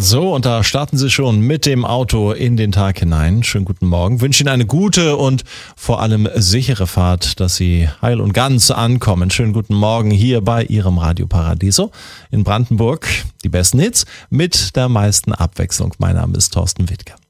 So, und da starten Sie schon mit dem Auto in den Tag hinein. Schönen guten Morgen. Wünsche Ihnen eine gute und vor allem sichere Fahrt, dass Sie heil und ganz ankommen. Schönen guten Morgen hier bei Ihrem Radio Paradiso in Brandenburg. Die besten Hits mit der meisten Abwechslung. Mein Name ist Thorsten Wittke.